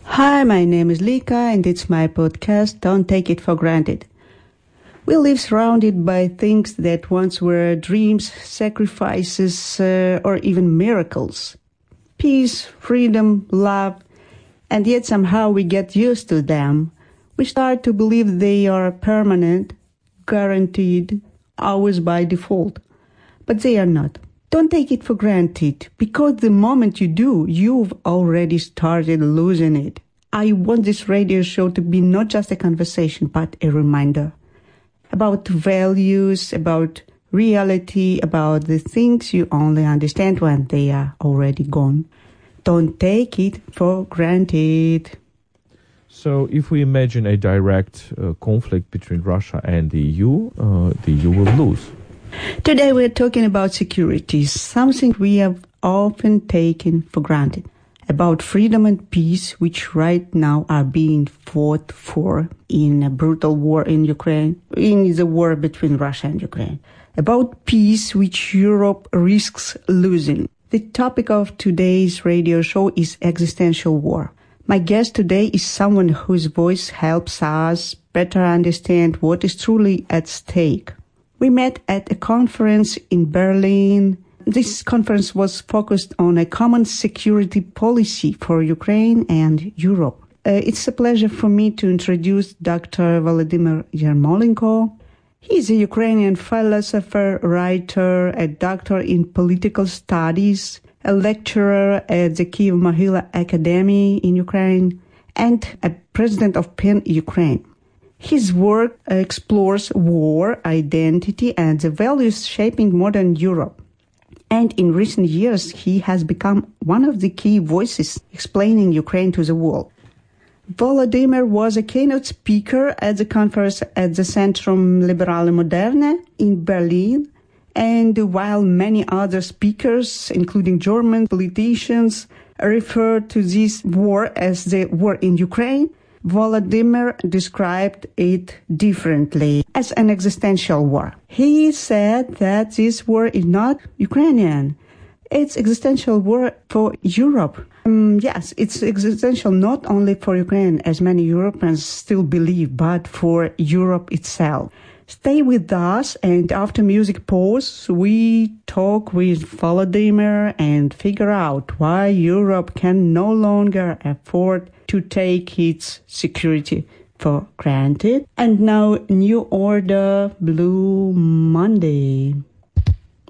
Hi, my name is Lika and it's my podcast, Don't Take It for Granted. We live surrounded by things that once were dreams, sacrifices, or even miracles. Peace, freedom, love, and yet somehow we get used to them. We start to believe they are permanent, guaranteed, ours by default. But they are not. Don't take it for granted, because the moment you do, you've already started losing it. I want this radio show to be not just a conversation, but a reminder about values, about reality, about the things you only understand when they are already gone. Don't take it for granted. So if we imagine a direct conflict between Russia and the EU will lose. Today we're talking about security, something we have often taken for granted. About freedom and peace, which right now are being fought for in a brutal war in Ukraine, in the war between Russia and Ukraine. About peace, which Europe risks losing. The topic of today's radio show is existential war. My guest today is someone whose voice helps us better understand what is truly at stake. We met at a conference in Berlin. This conference was focused on a common security policy for Ukraine and Europe. It's a pleasure for me to introduce Dr. Volodymyr Yermolenko. He is a Ukrainian philosopher, writer, a doctor in political studies, a lecturer at the Kyiv-Mohyla Academy in Ukraine, and a president of PEN Ukraine. His work explores war, identity, and the values shaping modern Europe. And in recent years, he has become one of the key voices explaining Ukraine to the world. Volodymyr was a keynote speaker at the conference at the Centrum Liberale Moderne in Berlin. And while many other speakers, including German politicians, referred to this war as the war in Ukraine, Volodymyr described it differently, as an existential war. He said that this war is not Ukrainian. It's existential war for Europe. Yes, it's existential not only for Ukraine, as many Europeans still believe, but for Europe itself. Stay with us, and after music pause, we talk with Volodymyr and figure out why Europe can no longer afford to take its security for granted. And now, New Order, Blue Monday.